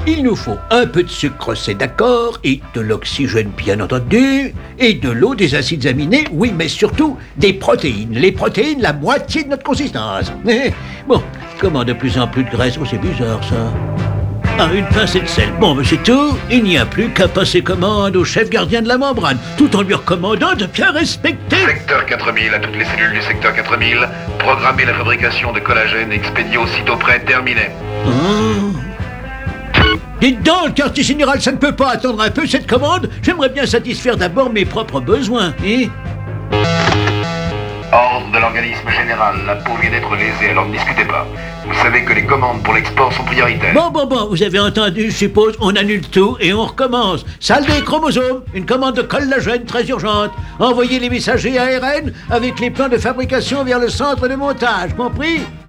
Il nous faut un peu de sucre, c'est d'accord, et de l'oxygène, bien entendu, et de l'eau, des acides aminés, oui, mais surtout des protéines. Les protéines, la moitié de notre consistance. Bon, comment de plus en plus de graisse? Oh, c'est bizarre, ça. Ah, une pincée de sel. Bon, mais c'est tout. Il n'y a plus qu'à passer commande au chef gardien de la membrane, tout en lui recommandant de bien respecter... Secteur 4000, à toutes les cellules du secteur 4000, programmer la fabrication de collagène et expédier aussitôt prêt, terminé. Oh. Dites donc, le quartier général, ça ne peut pas attendre un peu cette commande? J'aimerais bien satisfaire d'abord mes propres besoins, hein? Ordre de l'organisme général, la peau vient d'être lésée, alors ne discutez pas. Vous savez que les commandes pour l'export sont prioritaires. Bon, vous avez entendu, je suppose, on annule tout et on recommence. Salle des chromosomes, une commande de collagène très urgente. Envoyez les messagers ARN avec les plans de fabrication vers le centre de montage, compris?